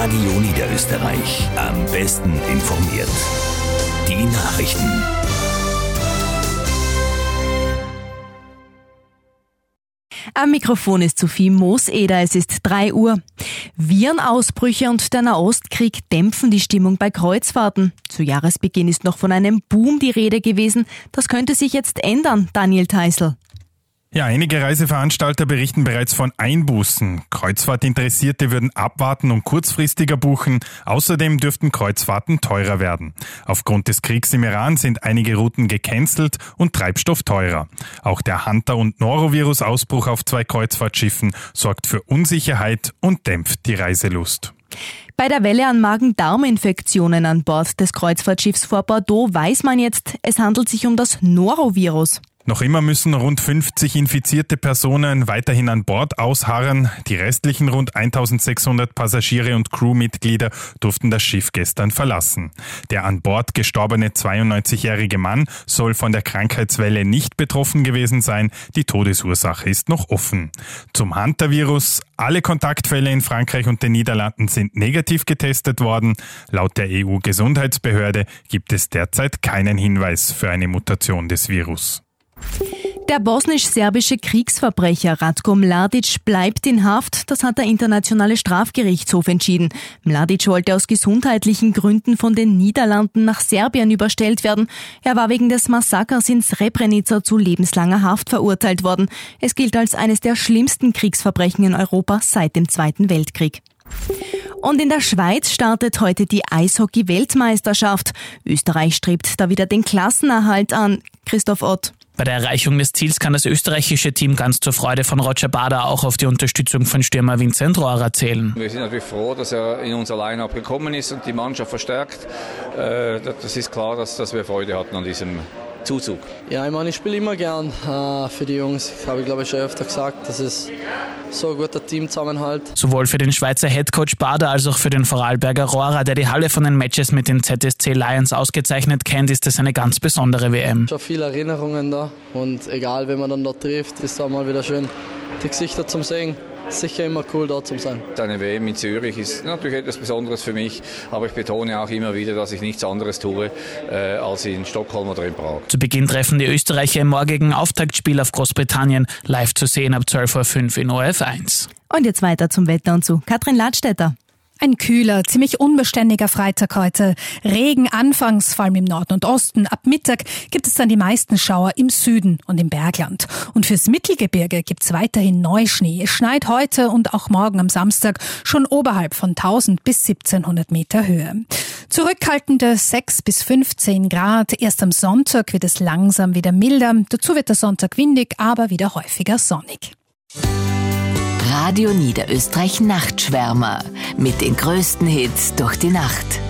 Radio Niederösterreich. Am besten informiert. Die Nachrichten. Am Mikrofon ist Sophie Mooseder, es ist 3 Uhr. Virenausbrüche und der Nahostkrieg dämpfen die Stimmung bei Kreuzfahrten. Zu Jahresbeginn ist noch von einem Boom die Rede gewesen. Das könnte sich jetzt ändern, Daniel Theißl. Ja, einige Reiseveranstalter berichten bereits von Einbußen. Kreuzfahrtinteressierte würden abwarten und kurzfristiger buchen. Außerdem dürften Kreuzfahrten teurer werden. Aufgrund des Kriegs im Iran sind einige Routen gecancelt und Treibstoff teurer. Auch der Hunter- und Norovirus-Ausbruch auf 2 Kreuzfahrtschiffen sorgt für Unsicherheit und dämpft die Reiselust. Bei der Welle an Magen-Darm-Infektionen an Bord des Kreuzfahrtschiffs vor Bordeaux weiß man jetzt, es handelt sich um das Norovirus. Noch immer müssen rund 50 infizierte Personen weiterhin an Bord ausharren. Die restlichen rund 1600 Passagiere und Crewmitglieder durften das Schiff gestern verlassen. Der an Bord gestorbene 92-jährige Mann soll von der Krankheitswelle nicht betroffen gewesen sein. Die Todesursache ist noch offen. Zum Hunter-Virus: Alle Kontaktfälle in Frankreich und den Niederlanden sind negativ getestet worden. Laut der EU-Gesundheitsbehörde gibt es derzeit keinen Hinweis für eine Mutation des Virus. Der bosnisch-serbische Kriegsverbrecher Ratko Mladic bleibt in Haft, das hat der Internationale Strafgerichtshof entschieden. Mladic wollte aus gesundheitlichen Gründen von den Niederlanden nach Serbien überstellt werden. Er war wegen des Massakers in Srebrenica zu lebenslanger Haft verurteilt worden. Es gilt als eines der schlimmsten Kriegsverbrechen in Europa seit dem Zweiten Weltkrieg. Und in der Schweiz startet heute die Eishockey-Weltmeisterschaft. Österreich strebt da wieder den Klassenerhalt an. Christoph Ott. Bei der Erreichung des Ziels kann das österreichische Team ganz zur Freude von Roger Bader auch auf die Unterstützung von Stürmer Vincent Rohrer zählen. Wir sind natürlich froh, dass er in unser Line-Up gekommen ist und die Mannschaft verstärkt. Das ist klar, dass wir Freude hatten an diesem Zuzug. Ja, ich meine, ich spiele immer gern für die Jungs. Habe ich, glaube ich, schon öfter gesagt. Das ist so ein guter Teamzusammenhalt. Sowohl für den Schweizer Headcoach Bader als auch für den Vorarlberger Rohrer, der die Halle von den Matches mit den ZSC Lions ausgezeichnet kennt, ist es eine ganz besondere WM. Schon viele Erinnerungen da und egal, wenn man dann dort trifft, ist da mal wieder schön, die Gesichter zum Sehen. Sicher immer cool, dort zu sein. Eine WM in Zürich ist natürlich etwas Besonderes für mich, aber ich betone auch immer wieder, dass ich nichts anderes tue als in Stockholm oder in Prag. Zu Beginn treffen die Österreicher im morgigen Auftaktspiel auf Großbritannien, live zu sehen ab 12.05 Uhr in ORF1. Und jetzt weiter zum Wetter und zu Katrin Ladstätter. Ein kühler, ziemlich unbeständiger Freitag heute. Regen anfangs, vor allem im Norden und Osten. Ab Mittag gibt es dann die meisten Schauer im Süden und im Bergland. Und fürs Mittelgebirge gibt es weiterhin Neuschnee. Es schneit heute und auch morgen am Samstag schon oberhalb von 1000 bis 1700 Meter Höhe. Zurückhaltende 6 bis 15 Grad. Erst am Sonntag wird es langsam wieder milder. Dazu wird der Sonntag windig, aber wieder häufiger sonnig. Radio Niederösterreich Nachtschwärmer mit den größten Hits durch die Nacht.